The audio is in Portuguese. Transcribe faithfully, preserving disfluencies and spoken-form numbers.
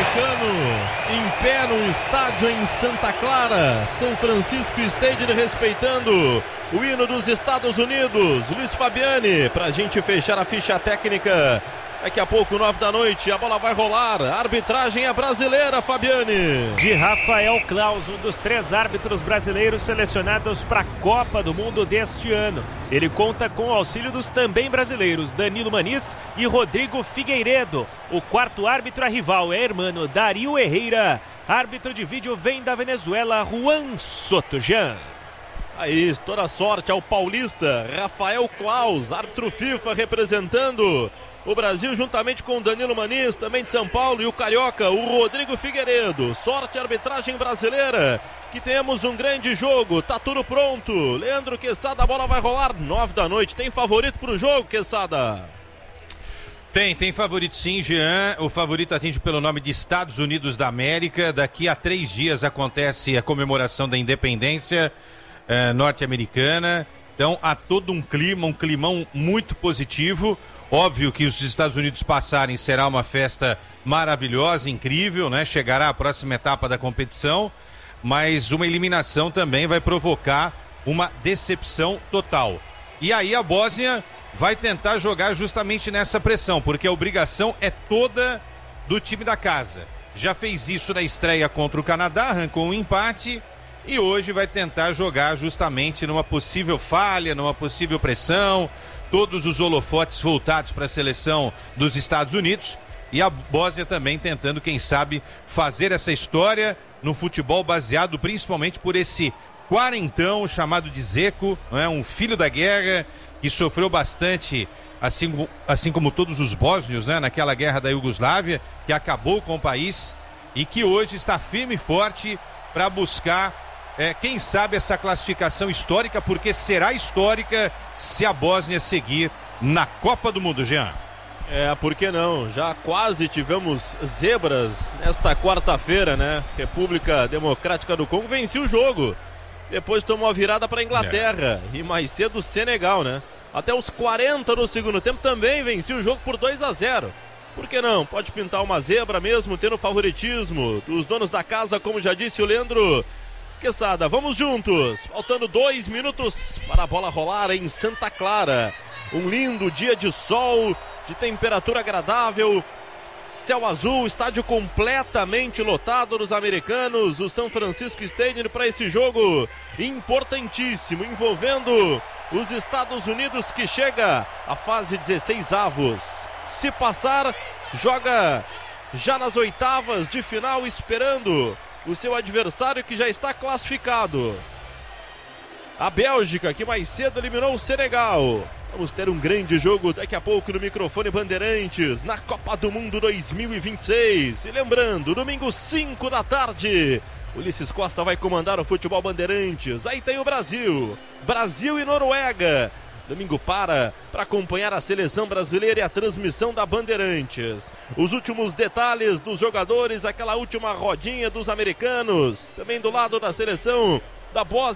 americano em pé num estádio em Santa Clara, São Francisco Stadium, respeitando o hino dos Estados Unidos. Luiz Fabiani, pra gente fechar a ficha técnica. Daqui a pouco, nove da noite, a bola vai rolar. A arbitragem é brasileira, Fabiani. De Rafael Claus, um dos três árbitros brasileiros selecionados para a Copa do Mundo deste ano. Ele conta com o auxílio dos também brasileiros Danilo Maniz e Rodrigo Figueiredo. O quarto árbitro a rival é hermano Dario Herrera. Árbitro de vídeo vem da Venezuela, Juan Sotojan. Aí, toda sorte ao paulista Rafael Claus, árbitro FIFA, representando o Brasil juntamente com o Danilo Maniz, também de São Paulo, e o carioca, o Rodrigo Figueiredo. Sorte a arbitragem brasileira, que temos um grande jogo, tá tudo pronto. Leandro Quesada, a bola vai rolar, nove da noite. Tem favorito pro jogo, Quesada? Tem, tem favorito sim, Jean. O favorito atinge pelo nome de Estados Unidos da América. Daqui a três dias acontece a comemoração da independência eh, norte-americana. Então há todo um clima, um climão muito positivo. Óbvio que os Estados Unidos passarem será uma festa maravilhosa, incrível, né? Chegará a próxima etapa da competição, mas uma eliminação também vai provocar uma decepção total. E aí a Bósnia vai tentar jogar justamente nessa pressão, porque a obrigação é toda do time da casa. Já fez isso na estreia contra o Canadá, arrancou um empate e hoje vai tentar jogar justamente numa possível falha, numa possível pressão. Todos os holofotes voltados para a seleção dos Estados Unidos e a Bósnia também tentando, quem sabe, fazer essa história no futebol baseado principalmente por esse quarentão chamado de Zeco, não é? Um filho da guerra que sofreu bastante, assim, assim como todos os bósnios, né? Naquela guerra da Iugoslávia, que acabou com o país e que hoje está firme e forte para buscar É, quem sabe essa classificação histórica, porque será histórica se a Bósnia seguir na Copa do Mundo, Jean. É, por que não? Já quase tivemos zebras nesta quarta-feira, né? República Democrática do Congo venceu o jogo, depois tomou a virada para a Inglaterra é. e mais cedo o Senegal, né? Até os quarenta do segundo tempo também venceu o jogo por dois a zero. Por que não? Pode pintar uma zebra mesmo, tendo favoritismo dos donos da casa, como já disse o Leandro Quesada. Vamos juntos, faltando dois minutos para a bola rolar em Santa Clara. Um lindo dia de sol, de temperatura agradável, céu azul, estádio completamente lotado dos americanos, o São Francisco Stadium, para esse jogo importantíssimo, envolvendo os Estados Unidos, que chega à fase dezesseis avos. Se passar, joga já nas oitavas de final, esperando o seu adversário, que já está classificado, a Bélgica, que mais cedo eliminou o Senegal. Vamos ter um grande jogo daqui a pouco no microfone Bandeirantes, na Copa do Mundo dois mil e vinte e seis. E lembrando, domingo cinco da tarde, Ulisses Costa vai comandar o Futebol Bandeirantes. Aí tem o Brasil, Brasil e Noruega. Domingo para, para acompanhar a seleção brasileira e a transmissão da Bandeirantes. Os últimos detalhes dos jogadores, aquela última rodinha dos americanos, também do lado da seleção da Bósnia.